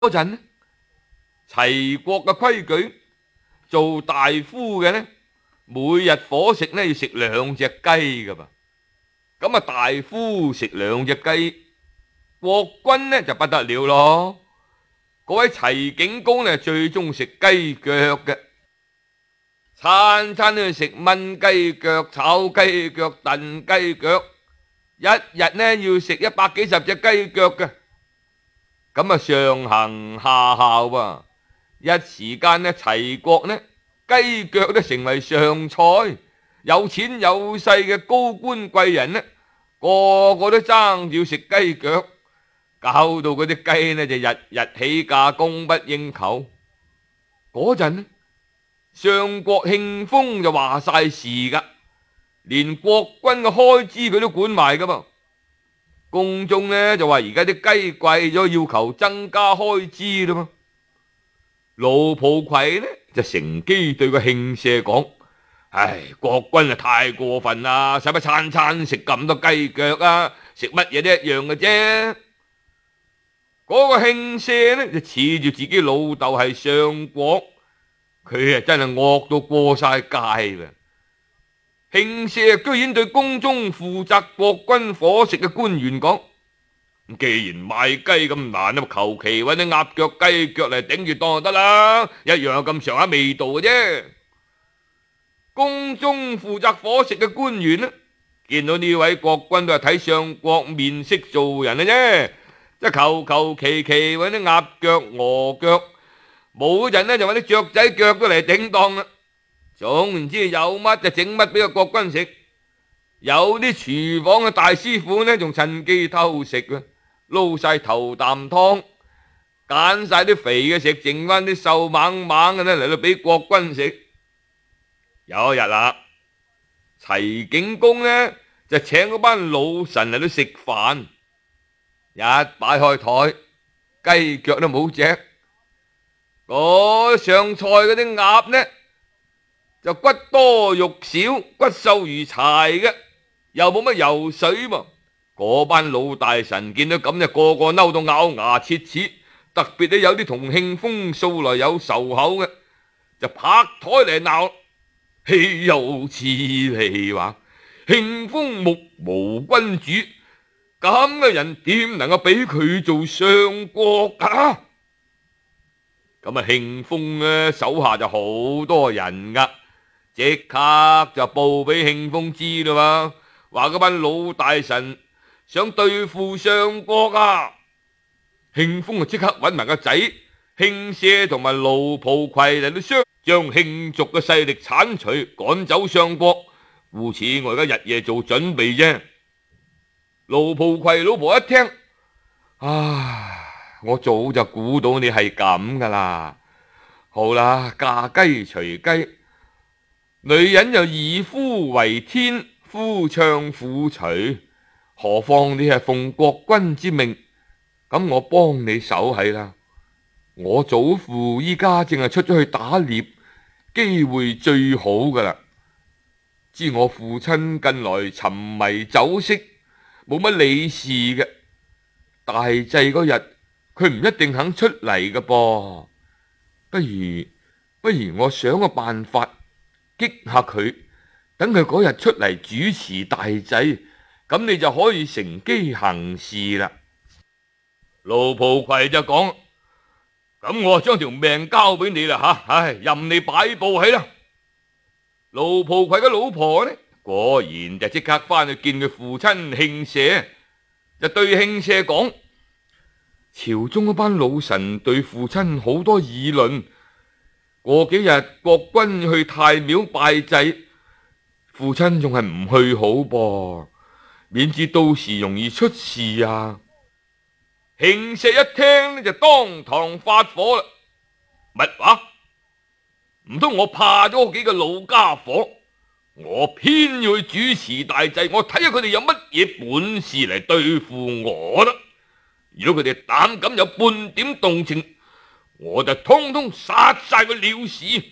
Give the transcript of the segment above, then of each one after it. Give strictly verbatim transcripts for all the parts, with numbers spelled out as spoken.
嗰陣呢，齊國嘅規矩，做大夫嘅呢，每日伙食呢要食兩隻雞噶噃。咁啊，大夫食兩隻雞，國君呢就不得了咯。嗰位齊景公呢最中意食雞腳嘅，餐餐都要食炆雞腳、炒雞腳、燉雞腳，一日呢要食一百幾十隻雞腳嘅。咁啊，上行下效喎，一時間呢齊國呢雞腳都成為上菜，有錢有勢嘅高官貴人呢個個都爭住要食雞腳，搞到嗰啲雞呢就日日起價，供不應求。嗰陣呢，相國慶豐就話晒事噶，連國君嘅開支佢都管埋噶噃。宮中呢就話而家啲雞貴咗，要求增加開支啦嘛。盧蒲葵呢就乘機對個慶舍講：唉，國君啊太過分啦，使乜餐餐食咁多雞腳啊？食乜嘢都一樣嘅啫。嗰個慶舍呢就恃住自己老豆係相國，佢啊真係惡到過晒界啦。慶舍居然對宮中負責國君伙食嘅官員講：既然賣雞咁難，咁求其搵啲鴨腳、雞腳嚟頂住當就得啦，一樣有咁上下味道嘅啫。宮中負責伙食嘅官員呢，見到呢位國君都係睇相國面色做人嘅啫，即係求求其其搵啲鴨腳、鵝腳，冇嗰陣呢就搵啲雀仔腳都嚟頂當啦。總唔知有乜就整乜俾個國君食，有啲廚房嘅大師傅呢仲趁機偷食啊，撈晒頭啖湯，揀晒啲肥嘅食，剩翻啲瘦猛猛嘅呢嚟到俾國君食。有一日啦，齊景公呢就請嗰班老臣嚟到食飯，一擺開台，雞腳都冇隻，嗰上菜嗰啲鴨呢就骨多肉少，骨瘦如柴嘅，又冇乜油水噃。嗰班老大臣見到咁就個個嬲到咬牙切齒，特別咧有啲同慶豐素來有仇口嘅，就拍台嚟鬧：豈有此理話！慶豐目無君主，咁嘅人點能夠俾佢做相國啊？咁啊，慶豐呢手下就好多人噶。即刻就報俾慶豐知啦嘛，話嗰班老大臣想對付相國啊。慶豐就即刻搵埋個仔慶舍同埋盧蒲葵嚟到商，將慶族嘅勢力鏟除，趕走相國。故此我而家日夜做準備啫。盧蒲葵老婆一聽，唉，我早就估到你係咁噶啦。好啦，嫁雞隨雞。女人又以夫為天，夫唱婦隨，何況你係奉國君之命，咁我幫你手係啦。我祖父依家正係出咗去打獵，機會最好噶啦。知我父親近來沉迷酒色，冇乜理事嘅，大祭嗰日佢唔一定肯出嚟噶噃。不如不如我想個辦法激下佢，等佢嗰日出嚟主持大祭，咁你就可以乘機行事啦。盧蒲葵就講：咁我將條命交俾你啦吓，唉，任你擺佈起啦。盧蒲葵嘅老婆呢，果然就即刻翻去見佢父親慶舍，就對慶舍講：朝中嗰班老臣對父親好多議論。過幾日國君去太廟拜祭，父親仲係唔去好噃，免至到時容易出事啊。慶舍一聽呢就當堂發火啦，乜話？唔通我怕咗嗰幾個老家伙，我偏要去主持大祭，我睇下佢哋有乜嘢本事嚟對付我啦。如果佢哋膽敢有半點動情，我就通通殺晒佢了事。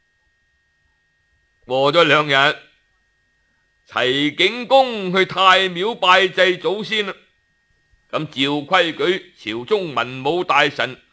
過咗兩日，齊景公去太廟拜祭祖先啦。咁照規矩，朝中文武大臣